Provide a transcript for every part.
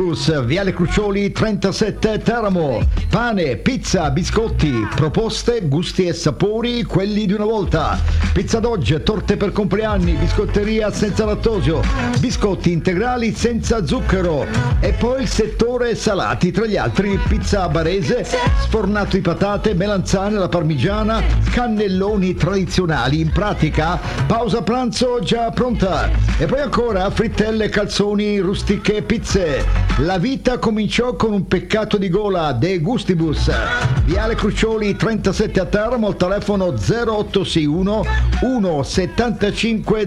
Viale Crucioli 37 Teramo. Pane, pizza, biscotti, proposte, gusti e sapori, quelli di una volta. Pizza d'oggi, torte per compleanni, biscotteria senza lattosio, biscotti integrali senza zucchero. E poi il settore salati, tra gli altri pizza barese, sfornato di patate, melanzane, la parmigiana, cannelloni tradizionali. In pratica, pausa pranzo già pronta. E poi ancora frittelle, calzoni, rustiche e pizze. La vita cominciò con un peccato di gola, De Gustibus. Viale Crucioli 37 a Teramo, al telefono 0861 175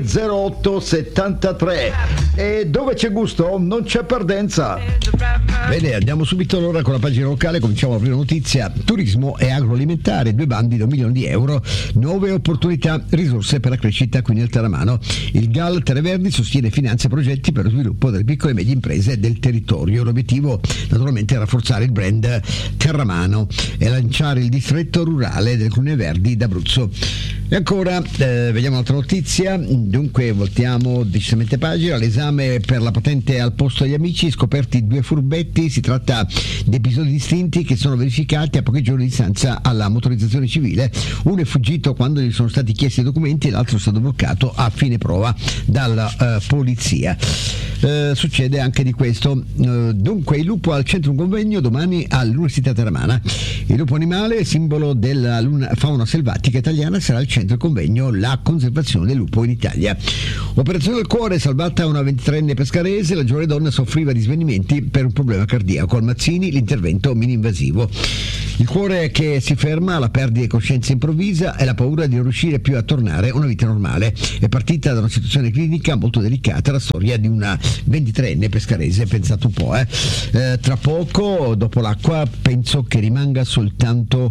0873. E dove c'è gusto non c'è perdenza. Bene, andiamo subito allora con la pagina locale. Cominciamo la prima notizia: turismo e agroalimentare, 2 bandi da 1 milione di euro, nuove opportunità, risorse per la crescita qui nel Teramano. Il GAL Tereverdi sostiene finanze e progetti per lo sviluppo delle piccole e medie imprese del territorio. L'obiettivo naturalmente è rafforzare il brand Terramano e lanciare il distretto rurale del Comune Verdi d'Abruzzo. E ancora vediamo un'altra notizia. Dunque voltiamo decisamente pagina. L'esame per la patente al posto degli amici, scoperti 2 furbetti. Si tratta di episodi distinti che sono verificati a pochi giorni di distanza alla motorizzazione civile. Uno è fuggito quando gli sono stati chiesti i documenti e l'altro è stato bloccato a fine prova dalla polizia. Succede anche di questo. Dunque il lupo al centro un convegno domani all'Università Teramana. Il lupo animale, simbolo della fauna selvatica italiana, sarà al centro del convegno La conservazione del lupo in Italia. Operazione del cuore, salvata una 23enne pescarese. La giovane donna soffriva di svenimenti per un problema cardiaco. Al Mazzini l'intervento mini-invasivo. Il cuore che si ferma, la perdita di coscienza improvvisa e la paura di non riuscire più a tornare a una vita normale. È partita da una situazione clinica molto delicata la storia di una 23enne pescarese, pensate un po'. Tra poco, dopo l'acqua, penso che rimanga soltanto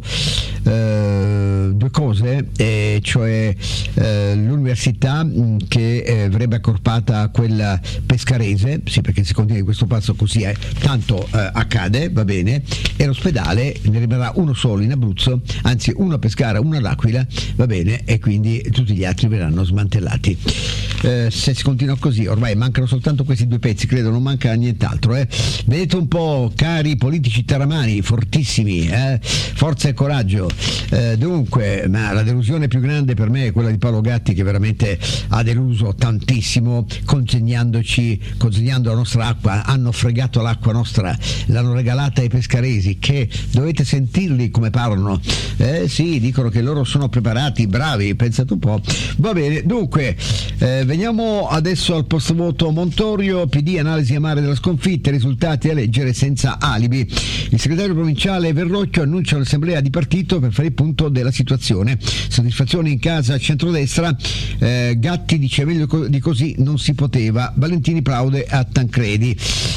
2 cose, cioè l'università che verrebbe accorpata a quella pescarese, sì, perché se continua in questo passo così tanto accade, va bene, e l'ospedale ne rimarrà uno solo in Abruzzo, anzi uno a Pescara, uno ad Aquila, va bene, e quindi tutti gli altri verranno smantellati. Se si continua così, ormai mancano soltanto questi 2 pezzi, credo, non manca nient'altro. Vedete un po', cari politici teramani, fortissimi, forza e coraggio. Dunque, ma la delusione più grande per me è quella di Paolo Gatti, che veramente ha deluso tantissimo, consegnando la nostra acqua. Hanno fregato l'acqua nostra, l'hanno regalata ai pescaresi, che dovete sentirli come parlano. Sì, dicono che loro sono preparati, bravi, pensate un po'. Va bene, dunque veniamo adesso al post voto Montorio. PD, analisi amare della sconfitta, risultati a leggere senza alibi. Il segretario provinciale Verrocchio annuncia un'assemblea di partito per fare il punto della situazione. Soddisfazione in casa centrodestra. Gatti dice meglio di così non si poteva. Valentini plaude a Tancredi.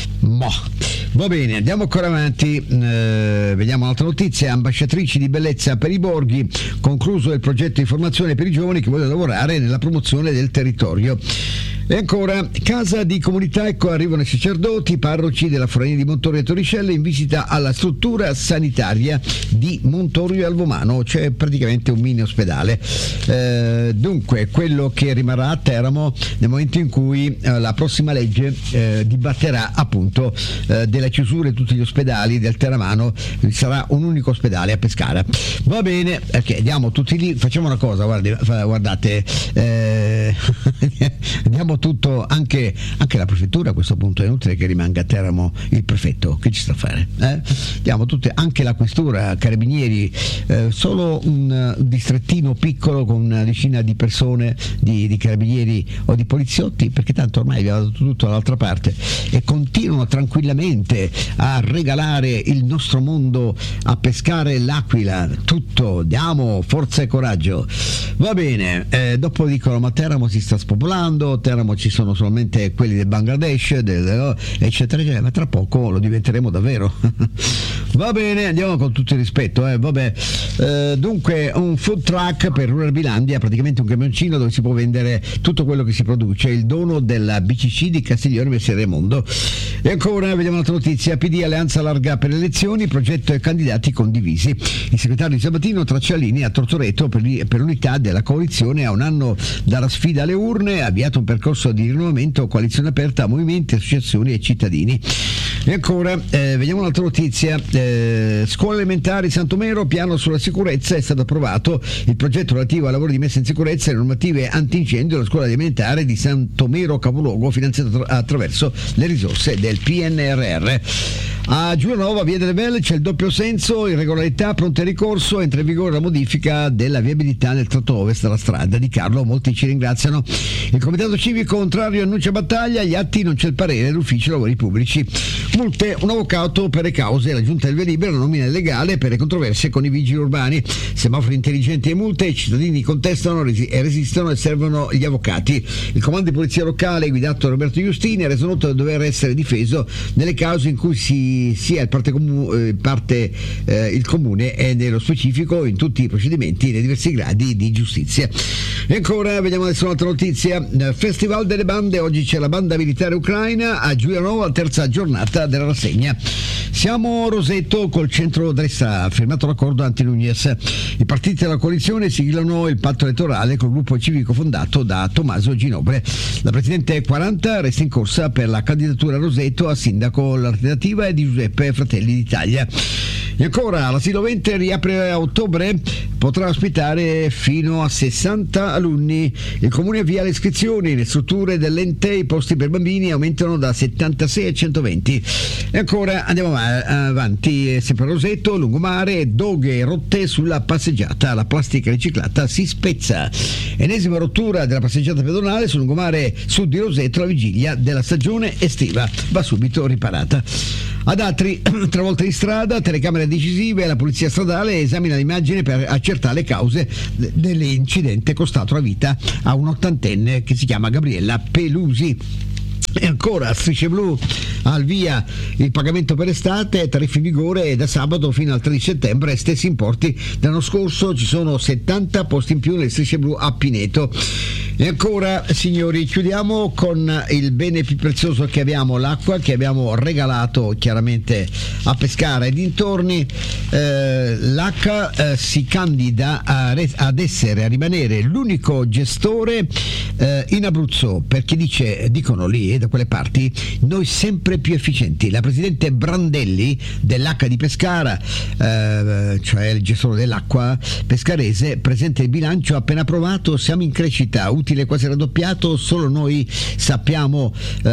Va bene, andiamo ancora avanti. Vediamo un'altra notizia: ambasciatrici di bellezza per i borghi, concluso il progetto di formazione per i giovani che vogliono lavorare nella promozione del territorio. E ancora, casa di comunità, ecco arrivano i sacerdoti, i parroci della Forania di Montorio e Torricelle in visita alla struttura sanitaria di Montorio e Alvomano, cioè praticamente un mini ospedale. Dunque, quello che rimarrà a Teramo nel momento in cui la prossima legge dibatterà appunto della chiusura di tutti gli ospedali del Teramano, sarà un unico ospedale a Pescara. Va bene, perché andiamo tutti lì, facciamo una cosa, guardate, andiamo tutto, anche la prefettura a questo punto, è inutile che rimanga a Teramo il prefetto, che ci sta a fare? Andiamo tutte, anche la questura, carabinieri, solo un distrettino piccolo con una decina di persone, di carabinieri o di poliziotti, perché tanto ormai abbiamo dato tutto dall'altra parte e continuano tranquillamente a regalare il nostro mondo, a pescare l'Aquila, tutto, diamo forza e coraggio. Va bene, dopo dicono ma Teramo si sta spopolando, Teramo ci sono solamente quelli del Bangladesh, eccetera eccetera, ma tra poco lo diventeremo davvero. Va bene, andiamo con tutto il rispetto. Dunque, un food truck per Ruralbilandia, praticamente un camioncino dove si può vendere tutto quello che si produce, il dono della BCC di Castiglione Messiere Mondo. E ancora, vediamo un'altra notizia: PD Alleanza Larga per le elezioni, progetto e candidati condivisi. Il segretario di Sabatino traccia linea a Tortoreto per l'unità della coalizione. A un anno dalla sfida alle urne, ha avviato un percorso di rinnovamento, coalizione aperta a movimenti, associazioni e cittadini. E ancora, vediamo un'altra notizia: scuole elementari Santomero, piano sulla sicurezza, è stato approvato il progetto relativo ai lavori di messa in sicurezza e le normative antincendio della scuola elementare di Santomero capoluogo, finanziato attraverso le risorse del PNRR. A Giulianova, via delle Velle, c'è il doppio senso, irregolarità, pronte al ricorso, entra in vigore la modifica della viabilità nel tratto ovest della strada di Carlo, molti ci ringraziano. Il comitato civico contrario annuncia battaglia, agli atti non c'è il parere dell'ufficio lavori pubblici. Multe, un avvocato per le cause, la giunta del via libera, la nomina illegale per le controversie con i vigili urbani, semafori intelligenti e multe, i cittadini contestano e resistono e servono gli avvocati. Il comando di polizia locale guidato da Roberto Giustini è reso noto di dover essere difeso nelle cause in cui sia il comune e nello specifico in tutti i procedimenti nei diversi gradi di giustizia. E ancora, vediamo adesso un'altra notizia: Festival delle bande, oggi c'è la banda militare ucraina a Giulianova, terza giornata della rassegna. Siamo Roseto col centro-destra, ha firmato l'accordo anti-Nunez. I partiti della coalizione siglano il patto elettorale col gruppo civico fondato da Tommaso Ginobre. La presidente 40 resta in corsa per la candidatura a Roseto a sindaco. L'alternativa è di Giuseppe Fratelli d'Italia. E ancora, l'asilo Vente riapre a ottobre, potrà ospitare fino a 60 alunni. Il comune avvia le iscrizioni, le strutture dell'ente, i posti per bambini aumentano da 76 a 120. E ancora andiamo avanti, sempre a Roseto, lungomare, doghe rotte sulla passeggiata, la plastica riciclata si spezza. Ennesima rottura della passeggiata pedonale sul lungomare sud di Roseto alla vigilia della stagione estiva, va subito riparata. Ad Atri, travolta di strada, telecamere decisive, la polizia stradale esamina l'immagine per accertare le cause dell'incidente costato la vita a un 80enne che si chiama Gabriella Pelusi. E ancora, Strisce Blu al via il pagamento per estate, tariffe in vigore da sabato fino al 13 settembre, stessi importi dell'anno scorso, ci sono 70 posti in più nelle Strisce Blu a Pineto. E ancora, signori, chiudiamo con il bene più prezioso che abbiamo, l'acqua che abbiamo regalato chiaramente a Pescara e dintorni. L'H si candida a rimanere l'unico gestore in Abruzzo, perché dicono lì da quelle parti, noi sempre più efficienti. La presidente Brandelli dell'H di Pescara, cioè il gestore dell'acqua pescarese, presenta il bilancio appena approvato, siamo in crescita, utile quasi raddoppiato, solo noi sappiamo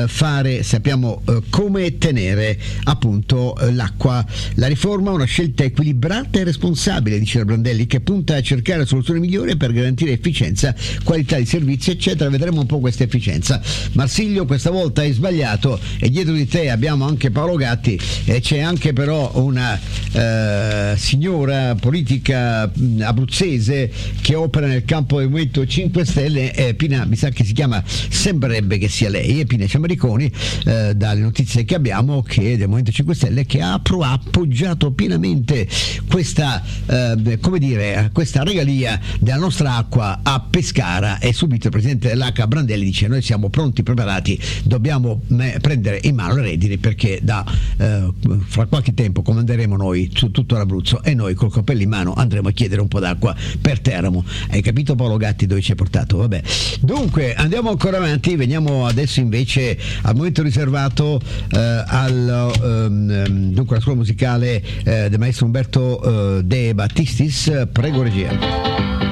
come tenere appunto l'acqua. La riforma è una scelta equilibrata e responsabile, dice la Brandelli, che punta a cercare soluzioni migliori per garantire efficienza, qualità di servizi eccetera. Vedremo un po' questa efficienza. Marsilio, questa volta hai sbagliato, e dietro di te abbiamo anche Paolo Gatti, e c'è anche però una signora politica abruzzese che opera nel campo del Movimento 5 Stelle, Pina, mi sa che si chiama, sembrerebbe che sia lei, e Pina Ciamariconi, dalle notizie che abbiamo, che è del Movimento 5 Stelle, che ha appoggiato pienamente questa questa regalia della nostra acqua a Pescara. E subito il presidente dell'H Brandelli dice: noi siamo pronti, preparati, dobbiamo prendere in mano le redini, perché fra qualche tempo comanderemo noi su tutto l'Abruzzo, e noi col cappello in mano andremo a chiedere un po' d'acqua per Teramo. Hai capito, Paolo Gatti, dove ci hai portato? Vabbè, dunque andiamo ancora avanti, veniamo adesso invece al momento riservato dunque la scuola musicale del maestro Umberto De Battistis. Prego, regia.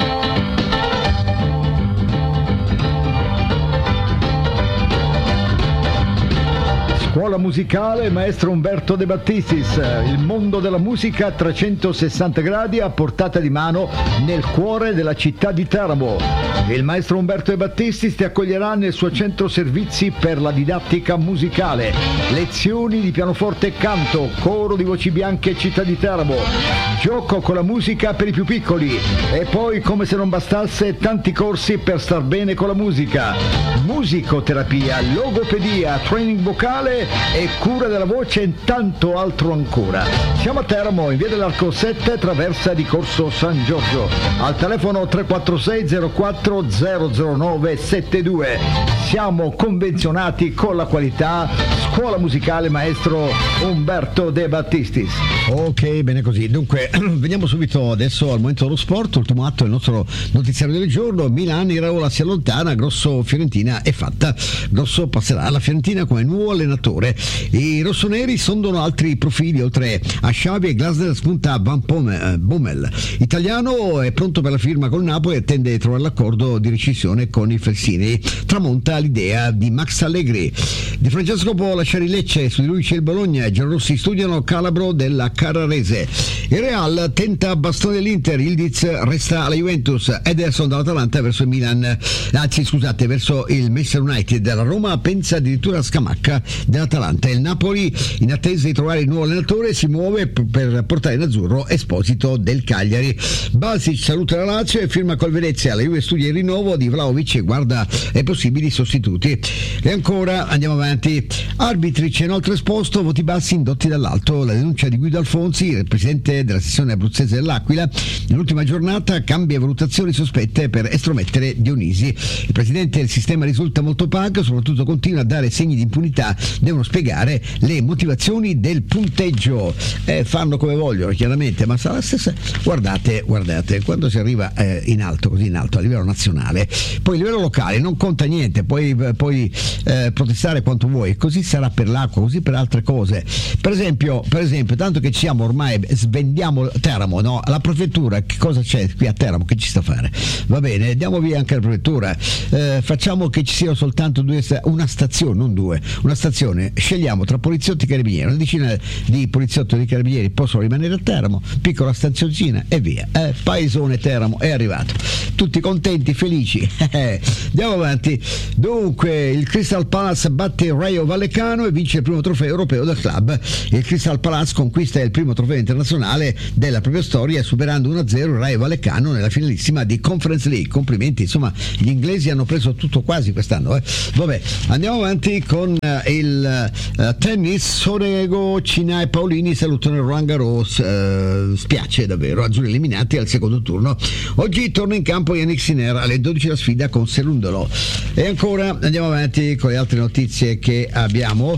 Scuola musicale maestro Umberto De Battistis, il mondo della musica a 360 gradi a portata di mano nel cuore della città di Teramo. Il maestro Umberto De Battistis ti accoglierà nel suo centro servizi per la didattica musicale, lezioni di pianoforte e canto, coro di voci bianche città di Teramo, gioco con la musica per i più piccoli, e poi, come se non bastasse, tanti corsi per star bene con la musica, musicoterapia, logopedia, training vocale salute e cura della voce e tanto altro ancora. Siamo a Teramo, in via dell'Arco 7, traversa di Corso San Giorgio, al telefono 346 04 009 72. Siamo convenzionati con la qualità. Scuola musicale maestro Umberto De Battistis. Ok, bene così. Dunque, veniamo subito adesso al momento dello sport, ultimo atto del nostro notiziario del giorno. Milan, Iraola si allontana, Grosso Fiorentina è fatta. Grosso passerà alla Fiorentina come nuovo allenatore. I rossoneri sondano altri profili, oltre a Xavi e Glasner spunta Van Bommel. Italiano è pronto per la firma col Napoli e tende a trovare l'accordo di rescissione con i Felsini. Tramonta l'idea di Max Allegri. Di Francesco può lasciare il Lecce, su di lui c'è il Bologna, i giallorossi studiano Calabro della Carrarese. Il Real tenta bastone dell'Inter, Ildiz resta alla Juventus, Ederson dall'Atalanta verso il Milan, verso il Manchester United. La Roma pensa addirittura a Scamacca dell'Atalanta. Il Napoli, in attesa di trovare il nuovo allenatore, si muove per portare in azzurro Esposito del Cagliari. Balsic saluta la Lazio e firma col Venezia. La Juve studia il rinnovo di Vlahovic e guarda ai possibili sostituti. E ancora andiamo avanti. Arbitri, c'è inoltre esposto voti bassi indotti dall'alto. La denuncia di Guido Alfonsi, il presidente della sezione abruzzese dell'Aquila, nell'ultima giornata cambia valutazioni sospette per estromettere Dionisi. Il presidente del sistema risulta molto opaco, soprattutto continua a dare segni di impunità. Devono spiegare le motivazioni del punteggio. Fanno come vogliono, chiaramente, ma sarà la stessa. Guardate, quando si arriva in alto, così in alto, a livello nazionale, poi a livello locale non conta niente, puoi protestare quanto vuoi, così sarà per l'acqua, così per altre cose. Per esempio, tanto che ci siamo ormai, svendiamo Teramo, no? La prefettura, che cosa c'è qui a Teramo che ci sta a fare? Va bene, diamo via anche la prefettura, facciamo che ci siano soltanto una stazione, non due, una stazione, scegliamo tra poliziotti e carabinieri, una decina di poliziotti e di carabinieri possono rimanere a Teramo, piccola stazioncina e via. Paesone Teramo è arrivato, tutti contenti, felici. Andiamo avanti. Dunque, il Crystal Palace batte il Rayo Vallecano e vince il primo trofeo europeo del club. Il Crystal Palace conquista il primo trofeo internazionale della propria storia, superando 1-0 il Rayo Vallecano nella finalissima di Conference League. Complimenti, insomma, gli inglesi hanno preso tutto quasi quest'anno. Vabbè, andiamo avanti con il tennis. Sonego, Cina e Paolini salutano il Roland Garros. Spiace davvero, azzurri eliminati al secondo turno. Oggi torna in campo Yannick Sinner alle 12 la sfida con Serundolo. E ancora andiamo avanti con le altre notizie che abbiamo.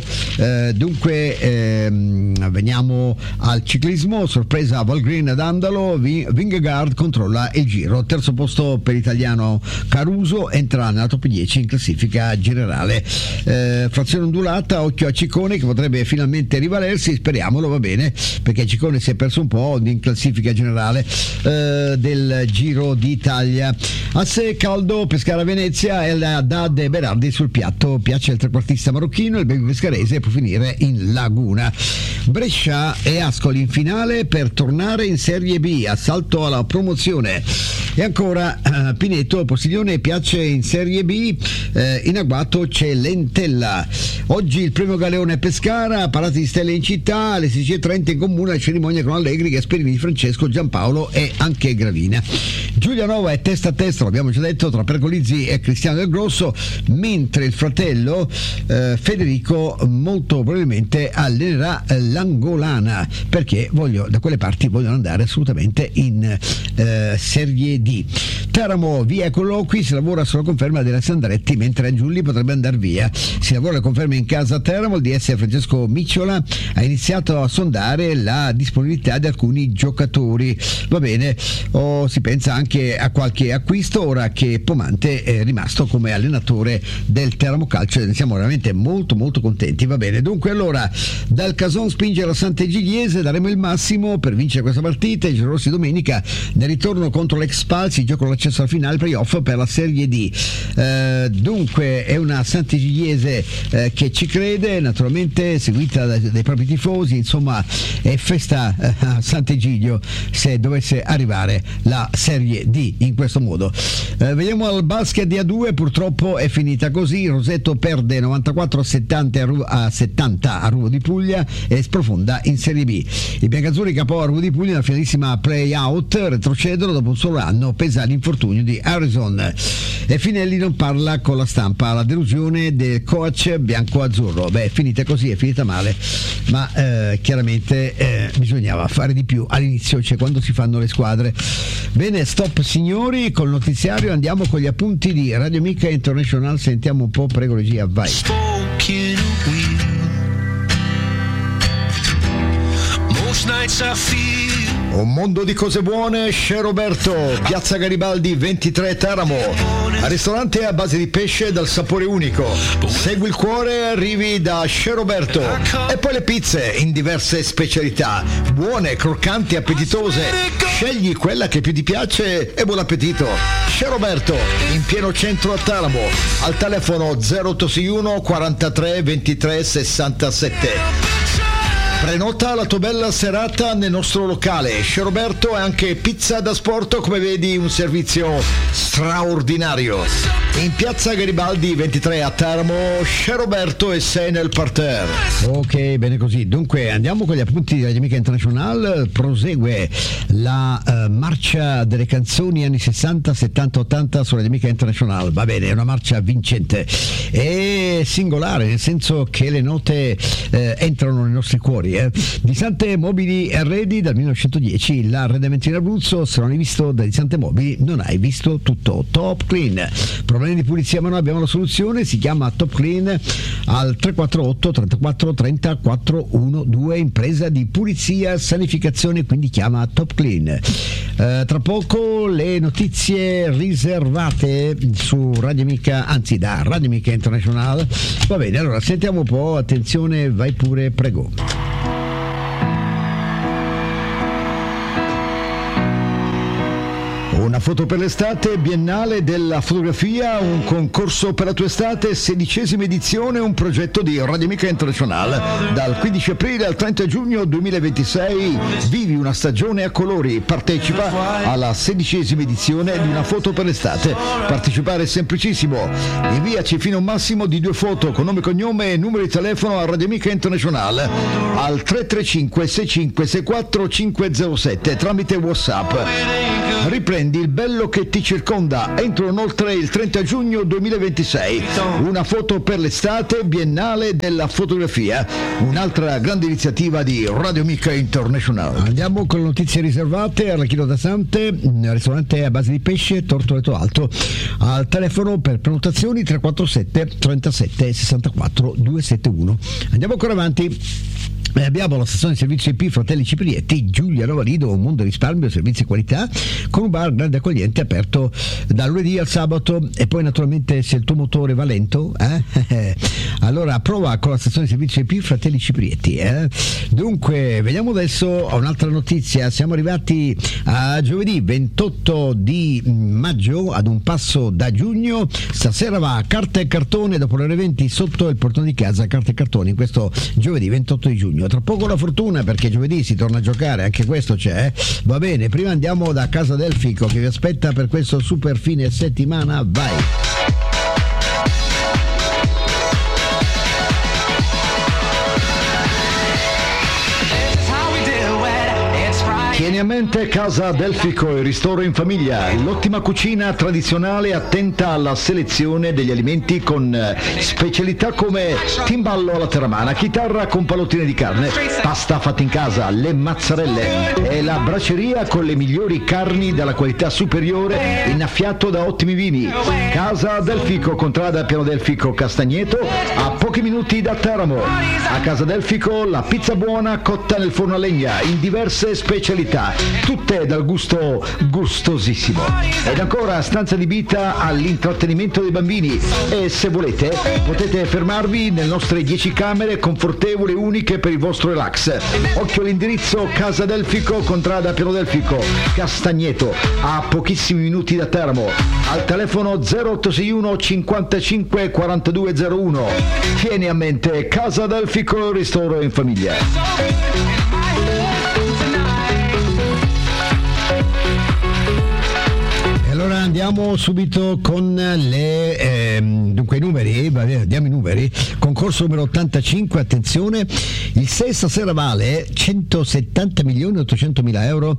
Veniamo al ciclismo. Sorpresa a Valgrind ad Andalo, Vingegaard controlla il giro. Terzo posto per l'italiano Caruso, entra nella top 10 in classifica generale. Frazione ondulata, occhio a Ciccone che potrebbe finalmente rivalersi, speriamolo, va bene, perché Ciccone si è perso un po' in classifica generale del Giro d'Italia. Asse caldo, Pescara Venezia e la Haddad e Berardi sul piatto. Piace il trequartista marocchino, il baby pescarese può finire in Laguna. Brescia e Ascoli in finale per tornare in Serie B, assalto alla promozione. E ancora Pineto, Postiglione piace in Serie B, in agguato c'è Lentella. Oggi il premio Galeone a Pescara, parate di stelle in città, alle 16:30 in comune la cerimonia con Allegri, Gasperini di Francesco, Giampaolo e anche Gravina. Giulianova è testa a testa, l'abbiamo già detto, tra Pergolizzi e Cristiano Del Grosso, mentre il fratello Federico molto probabilmente allenerà l'Angolana, perché da quelle parti vogliono andare assolutamente in Serie D. Teramo via colloqui, si lavora sulla conferma della Sandretti, mentre Angiulli potrebbe andare via. Si lavora la conferma in casa a Teramo. Il DS Francesco Micciola ha iniziato a sondare la disponibilità di alcuni giocatori, va bene, si pensa anche a qualche acquisto ora che Pomante è rimasto come allenatore del Teramo Calcio e ne siamo veramente molto molto contenti, va bene. Dunque allora, dal Cason spinge la Sant'Egidiese, daremo il massimo per vincere questa partita. I giallorossi domenica nel ritorno contro l'ex Palsi giocano l'accesso alla finale playoff per la Serie D. Dunque è una Sant'Egidiese che ci crede, naturalmente seguita dai propri tifosi, insomma è festa a Sant'Egidio se dovesse arrivare la Serie Serie D in questo modo. Vediamo al basket di A2, purtroppo è finita così. Roseto perde 94-70 a Ruvo di Puglia e sprofonda in Serie B. I biancazzurri capo a Ruvo di Puglia nella finalissima play-out retrocedono dopo un solo anno, pesa l'infortunio di Harrison. E Finelli non parla con la stampa, la delusione del coach bianco-azzurro. È finita così, è finita male, ma chiaramente bisognava fare di più all'inizio, cioè quando si fanno le squadre. Bene, stop signori, col notiziario andiamo con gli appunti di Radio Amica International. Sentiamo un po', prego regia, vai. Un mondo di cose buone, Chez Roberto, Piazza Garibaldi 23 Teramo. Ristorante a base di pesce dal sapore unico. Segui il cuore, arrivi da Chez Roberto. E poi le pizze in diverse specialità, buone, croccanti, appetitose. Scegli quella che più ti piace e buon appetito. Chez Roberto, in pieno centro a Teramo, al telefono 0861 43 23 67. Prenota la tua bella serata nel nostro locale. Chez Roberto è anche pizza da sport, come vedi un servizio straordinario. In piazza Garibaldi 23 a Teramo, Chez Roberto e sei nel parterre. Ok, bene così. Dunque andiamo con gli appunti di Radio Amica International. Prosegue la marcia delle canzoni anni 60, 70, 80 su Radio Amica International. Va bene, è una marcia vincente e singolare, nel senso che le note entrano nei nostri cuori. Di Sante Mobili Arredi dal 1910, l'arredamento in Abruzzo. Se non hai visto da Di Sante Mobili non hai visto tutto. Top Clean, problemi di pulizia ma noi abbiamo la soluzione, si chiama Top Clean al 348 34 30 412, impresa di pulizia sanificazione, quindi chiama Top Clean. Tra poco le notizie riservate su Radio Amica, anzi da Radio Amica International. Va bene, allora sentiamo un po', attenzione, vai pure, prego. Una foto per l'estate, Biennale della fotografia, un concorso per la tua estate, 16ª edizione, un progetto di Radio Amica International. Dal 15 aprile al 30 giugno 2026 vivi una stagione a colori, partecipa alla 16ª edizione di Una foto per l'estate. Partecipare è semplicissimo, inviaci fino a un massimo di 2 foto con nome, cognome e numero di telefono a Radio Amica International al 335 65 64 507 tramite WhatsApp. Riprendi il bello che ti circonda entro inoltre il 30 giugno 2026. Una foto per l'estate, Biennale della fotografia, un'altra grande iniziativa di Radio Amica International. Andiamo con le notizie riservate. Arlecchino da Sante, ristorante a base di pesce, Tortoreto Alto. Al telefono per prenotazioni 347 37 64 271. Andiamo ancora avanti. Abbiamo la stazione di servizio IP Fratelli Ciprietti, Giulia Rovalido, un mondo di risparmio, servizi e qualità, con un bar grande accogliente aperto dal lunedì al sabato. E poi naturalmente se il tuo motore va lento, allora prova con la stazione di servizio IP Fratelli Ciprietti. Dunque vediamo adesso un'altra notizia. Siamo arrivati a giovedì 28 di maggio, ad un passo da giugno. Stasera va carta e cartone dopo le ore 20 sotto il portone di casa, carta e cartone in questo giovedì 28 di giugno. Tra poco la fortuna, perché giovedì si torna a giocare, anche questo c'è. Va bene, prima andiamo da Casa Delfico che vi aspetta per questo super fine settimana. Vai! Tieni a mente Casa Delfico, il ristoro in famiglia, l'ottima cucina tradizionale attenta alla selezione degli alimenti con specialità come timballo alla terramana, chitarra con pallottine di carne, pasta fatta in casa, le mozzarelle e la braceria con le migliori carni della qualità superiore, innaffiato da ottimi vini. Casa Delfico, contrada Piano Delfico Castagneto, a pochi minuti da Teramo. A Casa Delfico la pizza buona cotta nel forno a legna in diverse specialità, tutte dal gusto gustosissimo. Ed ancora stanza adibita all'intrattenimento dei bambini e se volete potete fermarvi nelle nostre 10 camere confortevoli e uniche per il vostro relax. Occhio all'indirizzo: Casa Delfico, contrada Piano Delfico Castagneto, a pochissimi minuti da Teramo, al telefono 0861 55 4201. Tieni a mente Casa Delfico, ristoro in famiglia. andiamo subito con dunque i numeri, diamo i numeri. Concorso numero 85, attenzione, il 6 stasera vale 170.800.000 euro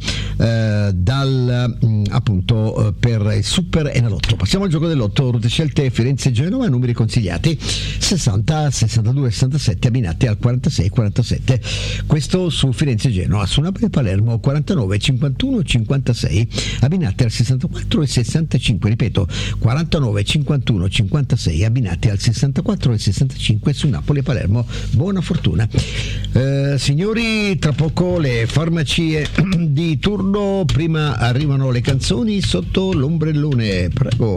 appunto per il Super Enalotto. Passiamo al gioco dell'otto, route scelte Firenze e Genova, numeri consigliati 60, 62, 67, abbinati al 46, 47. Questo su Firenze e Genova. Su Napoli e Palermo 49, 51, 56, abbinati al 64 e 65. Ripeto, 49, 51, 56, abbinati al 64 e 65 su Napoli e Palermo. Buona fortuna. Signori, tra poco le farmacie di turno, prima arrivano le canzoni sotto l'ombrellone. Prego.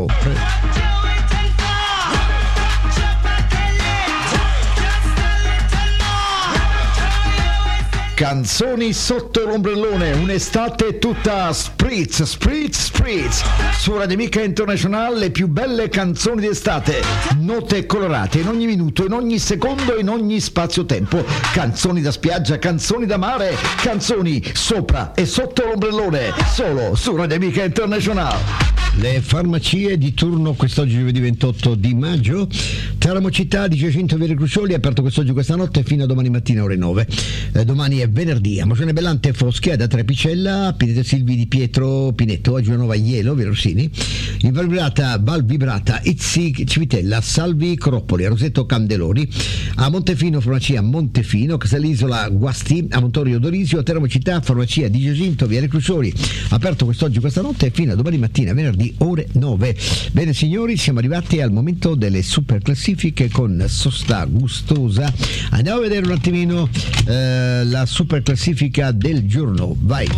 Canzoni sotto l'ombrellone, un'estate tutta spritz, spritz, spritz. Su Radio Amica International le più belle canzoni di estate, note colorate in ogni minuto, in ogni secondo, in ogni spazio-tempo. Canzoni da spiaggia, canzoni da mare, canzoni sopra e sotto l'ombrellone, solo su Radio Amica International. Le farmacie di turno quest'oggi giovedì 28 di maggio. Teramo Città di Giacinto Vieri Crucioli, aperto quest'oggi, questa notte, fino a domani mattina ore 9. Domani è venerdì. A Moscione Bellante Foschia, da Trepicella, Pineta Silvi di Pietro Pinetto, a Giulianova Ielo, Via Rossini, in Val Vibrata, Izzi Civitella, Salvi Coropoli, a Rosetto Candelori, a Montefino farmacia Montefino, Casalisola Guasti, a Montorio Dorisio, a Teramo Città farmacia di Giacinto Vieri Crucioli, aperto quest'oggi, questa notte, fino a domani mattina venerdì ore 9. Bene signori, siamo arrivati al momento delle super classifiche con Sosta Gustosa. Andiamo a vedere un attimino la super classifica del giorno. Vai.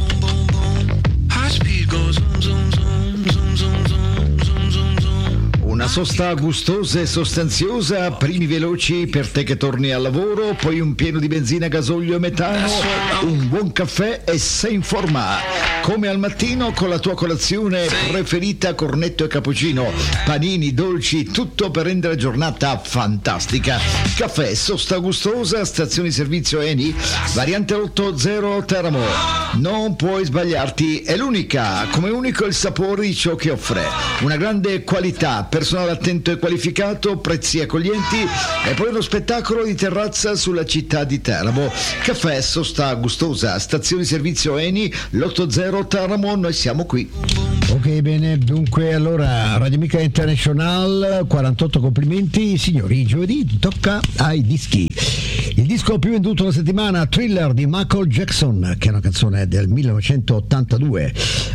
Una sosta gustosa e sostanziosa, primi veloci per te che torni al lavoro, poi un pieno di benzina, gasolio e metano, un buon caffè e sei in forma. Come al mattino con la tua colazione preferita, cornetto e cappuccino, panini, dolci, tutto per rendere la giornata fantastica. Caffè Sosta Gustosa, stazione di servizio Eni, variante 80 Teramo. Non puoi sbagliarti, è l'unica, come unico il sapore di ciò che offre. Una grande qualità, personale attento e qualificato, prezzi accoglienti e poi uno spettacolo di terrazza sulla città di Teramo. Caffè Sosta Gustosa, stazione di servizio Eni, l'80 Teramo, noi siamo qui. Ok, bene, dunque allora Radio Amica International, 48 complimenti, signori, giovedì tocca ai dischi. Il disco più venduto la settimana, Thriller di Michael Jackson, che è una canzone del 1982,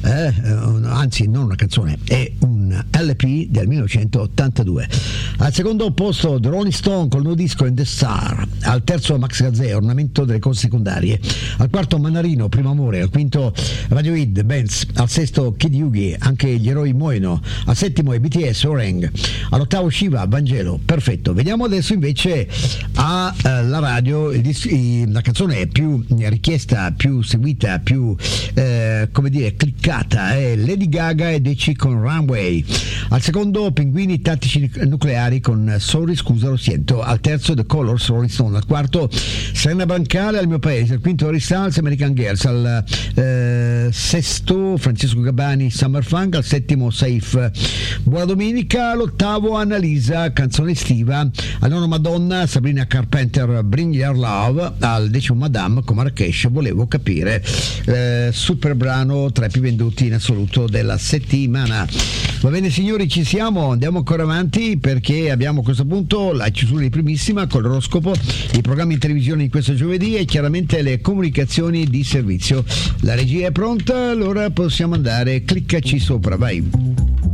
anzi non una canzone, è un LP del 1982. Al secondo posto The Rolling Stone col nuovo disco In The Star, al terzo Max Gazzè, Ornamento delle cose secondarie, al quarto Manarino, Primo Amore, al quinto Radiohead, Benz, al sesto Kid Yugi, Anche gli eroi muoiono, al settimo è BTS, Orang, all'ottavo Shiva, Vangelo. Perfetto, vediamo adesso invece alla radio la canzone più richiesta, più seguita, più come dire cliccata è Lady Gaga e Deci con Runway, al secondo Pinguini Tattici Nucleari con Sorry scusa lo sento, al terzo The Colors, Rolling Stone, al quarto Serena Brancale, Al mio paese, al quinto Harry Styles, American Girls, al sesto Francesco Gabbani, Summer Funk, al settimo Safe, Buona Domenica, all'ottavo Annalisa, Canzone estiva, al nono Madonna, Sabrina Carpenter, Bring Your Love, al decimo Madame con Marrakesh, Volevo capire, super brano tra i più venduti in assoluto della settimana. Va bene signori, ci siamo, andiamo ancora avanti perché abbiamo a questo punto la chiusura di primissima con l'oroscopo, i programmi in televisione di questo giovedì e chiaramente le comunicazioni di servizio. La regia è pronta, allora possiamo andare, cliccaci sopra, vai.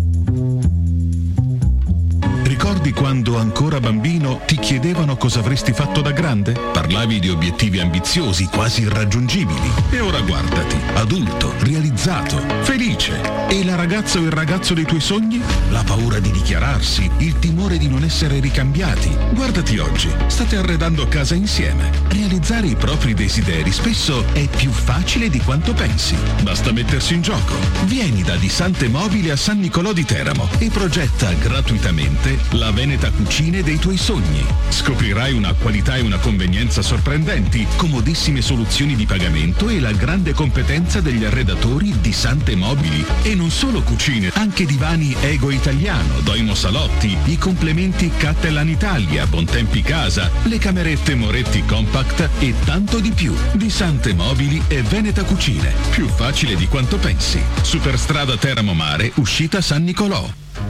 Ricordi quando ancora bambino ti chiedevano cosa avresti fatto da grande? Parlavi di obiettivi ambiziosi, quasi irraggiungibili. E ora guardati, adulto, realizzato, felice. E la ragazza o il ragazzo dei tuoi sogni? La paura di dichiararsi, il timore di non essere ricambiati. Guardati oggi, state arredando casa insieme. Realizzare i propri desideri spesso è più facile di quanto pensi. Basta mettersi in gioco. Vieni da Di Sante Mobili a San Nicolò di Teramo e progetta gratuitamente La Veneta Cucine dei tuoi sogni. Scoprirai una qualità e una convenienza sorprendenti, comodissime soluzioni di pagamento e la grande competenza degli arredatori di Sante Mobili. E non solo cucine, anche divani Ego Italiano, Doimo Salotti, i complementi Cattelan Italia, Bontempi Casa, le camerette Moretti Compact e tanto di più. Di Sante Mobili e Veneta Cucine. Più facile di quanto pensi. Superstrada Teramo Mare, uscita San Nicolò.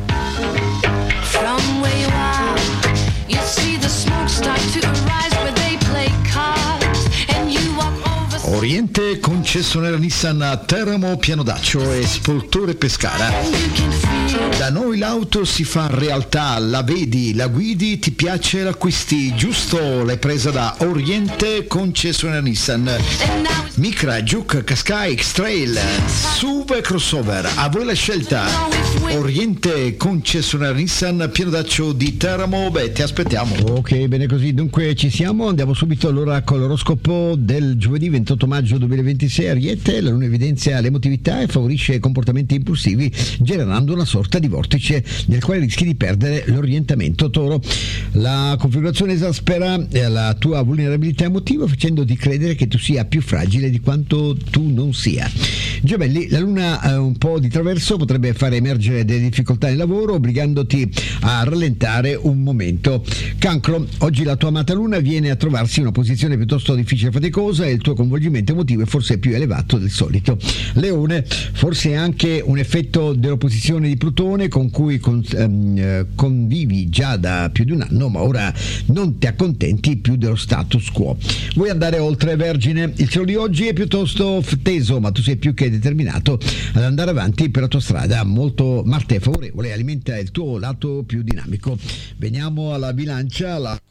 From where you are, you see the smoke start to arise where they play cards and you walk over. Oriente concessionaria Nissan a Teramo, Pianodaccio e Spoltore Pescara. And you can feel Da noi l'auto si fa realtà, la vedi, la guidi, ti piace, l'acquisti, giusto? L'hai presa da Oriente concessionaria Nissan. and now it's Micra, Juke, Qashqai, X-Trail, SUV e crossover, a voi la scelta. Oriente concessionaria Nissan, Pianodaccio di Teramo, ti aspettiamo. Ok, bene così, dunque ci siamo, andiamo subito allora con l'oroscopo del giovedì 28 maggio 2026. Ariete, la luna evidenzia l'emotività e favorisce comportamenti impulsivi, generando una sorta di vortice nel quale rischi di perdere l'orientamento. Toro, la configurazione esaspera la tua vulnerabilità emotiva, facendoti credere che tu sia più fragile di quanto tu non sia. Gemelli, la luna un po' di traverso potrebbe fare emergere delle difficoltà nel lavoro, obbligandoti a rallentare un momento. Cancro, oggi la tua amata luna viene a trovarsi in una posizione piuttosto difficile e faticosa e il tuo coinvolgimento emotivo è forse più elevato del solito. Leone, forse anche un effetto dell'opposizione di Plutone con cui convivi già da più di un anno, ma ora non ti accontenti più dello status quo. Vuoi andare oltre? Vergine, il cielo di oggi è piuttosto teso, ma tu sei più che determinato ad andare avanti per la tua strada. Molto Marte è favorevole, alimenta il tuo lato più dinamico. Veniamo alla bilancia, la